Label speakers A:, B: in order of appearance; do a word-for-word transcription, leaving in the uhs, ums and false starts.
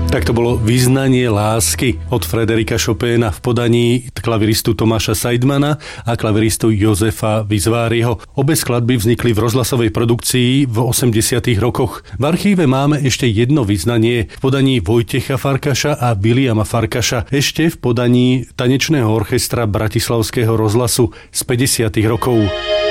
A: Tak to bolo Vyznanie lásky od Frederika Chopina v podaní klaviristu Tomáša Seidmana a klaviristu Jozefa Vizváriho. Obe skladby vznikli v rozhlasovej produkcii v osemdesiatych rokoch. V archíve máme ešte jedno vyznanie v podaní Vojtecha Farkaša a Viliama Farkaša, ešte v podaní tanečného orchestra Bratislavského rozhlasu z päťdesiatych rokov.